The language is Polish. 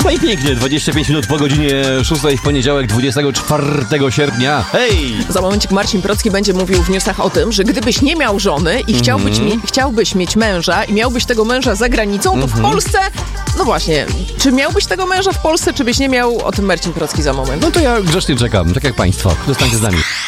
No i pięknie, 25 minut po godzinie 6 w poniedziałek, 24 sierpnia. Hej! Za momencik Marcin Procki będzie mówił w newsach o tym, że gdybyś nie miał żony i chciałbyś mieć męża i miałbyś tego męża za granicą, to w Polsce... No właśnie, czy miałbyś tego męża w Polsce, czy byś nie miał? O tym Marcin Procki za moment. No to ja grzecznie czekam, tak jak państwo. Zostańcie z nami.